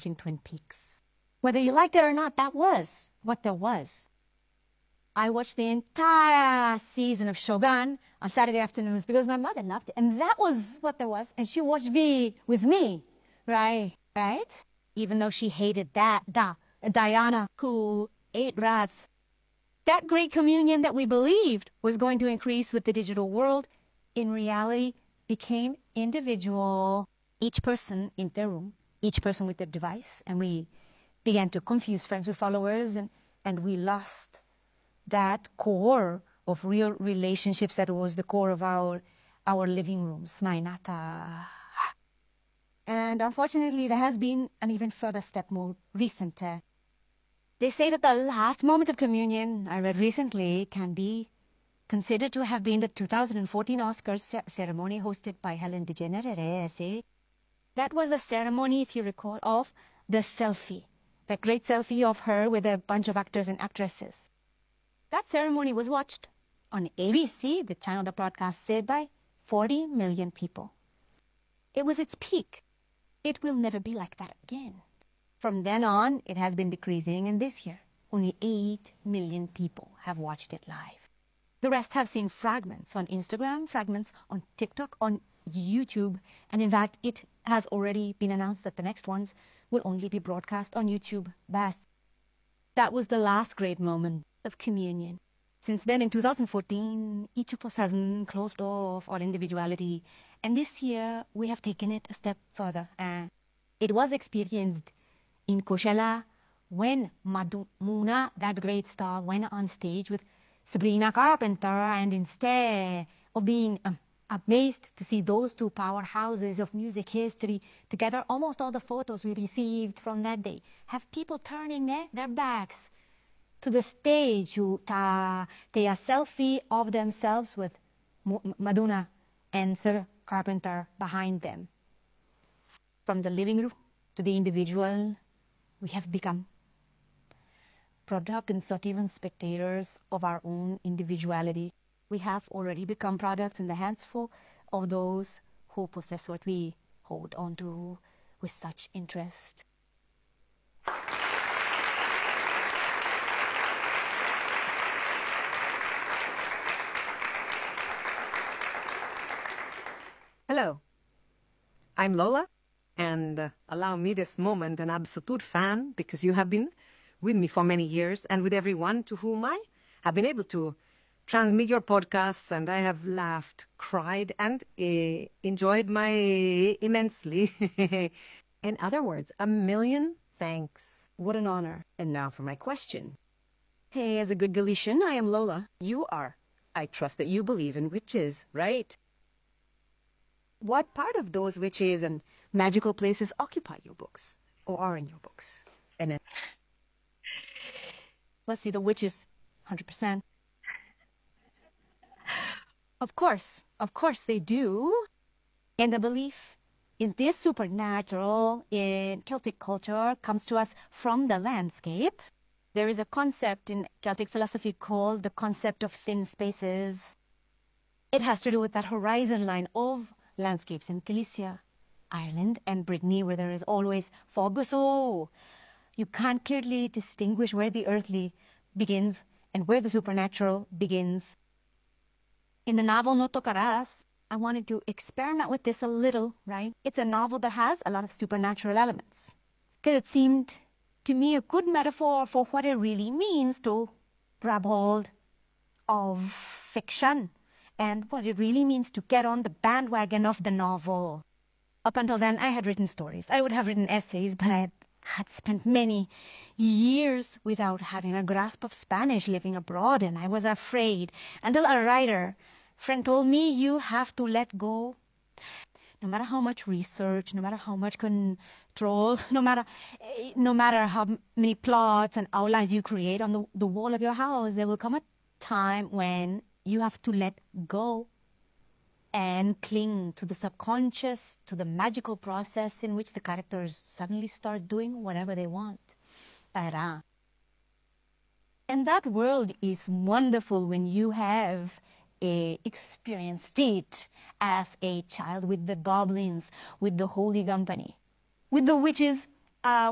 watching Twin Peaks. Whether you liked it or not, that was what there was. I watched the entire season of Shogun on Saturday afternoons because my mother loved it. And that was what there was. And she watched V with me, right? Even though she hated that, Diana, who ate rats. That great communion that we believed was going to increase with the digital world, in reality, became individual. Each person in their room, each person with their device. And we began to confuse friends with followers. And we lost that core of real relationships that was the core of our living rooms, Mainata. And unfortunately, there has been an even further step more recent. They say that the last moment of communion, I read recently, can be considered to have been the 2014 Oscars ceremony hosted by Helen DeGeneres. That was the ceremony, if you recall, of the selfie, that great selfie of her with a bunch of actors and actresses. That ceremony was watched on ABC, the channel that broadcasts it, by 40 million people. It was its peak. It will never be like that again. From then on, it has been decreasing, and this year, only 8 million people have watched it live. The rest have seen fragments on Instagram, fragments on TikTok, on YouTube, and in fact, it has already been announced that the next ones will only be broadcast on YouTube. That was the last great moment of communion. Since then, in 2014, each of us has closed off our individuality. And this year, we have taken it a step further. It was experienced in Coachella when Madonna, that great star, went on stage with Sabrina Carpenter. And instead of being amazed to see those two powerhouses of music history together, almost all the photos we received from that day have people turning their backs to the stage to take a selfie of themselves with Madonna and Sir Carpenter behind them. From the living room to the individual, we have become products, not even spectators of our own individuality. We have already become products in the hands of those who possess what we hold on to with such interest. Hello, I'm Lola, and allow me this moment an absolute fan, because you have been with me for many years, and with everyone to whom I have been able to transmit your podcasts, and I have laughed, cried, and enjoyed immensely. In other words, a million thanks. What an honor. And now for my question. Hey, as a good Galician, I am Lola. You are. I trust that you believe in witches, right? What part of those witches and magical places occupy your books, or are in your books? And then, let's see, the witches, 100%. Of course they do. And the belief in this supernatural in Celtic culture comes to us from the landscape. There is a concept in Celtic philosophy called the concept of thin spaces. It has to do with that horizon line of landscapes in Galicia, Ireland, and Brittany, where there is always fog. So you can't clearly distinguish where the earthly begins and where the supernatural begins. In the novel No Tocarás, I wanted to experiment with this a little, right? It's a novel that has a lot of supernatural elements, because it seemed to me a good metaphor for what it really means to grab hold of fiction and what it really means to get on the bandwagon of the novel. Up until then, I had written stories. I would have written essays, but I had spent many years without having a grasp of Spanish living abroad, and I was afraid until a writer friend told me, you have to let go. No matter how much research, no matter how much control, no matter how many plots and outlines you create on the wall of your house, there will come a time when you have to let go and cling to the subconscious, to the magical process in which the characters suddenly start doing whatever they want. And that world is wonderful when you have experienced it as a child with the goblins, with the holy company, with the witches,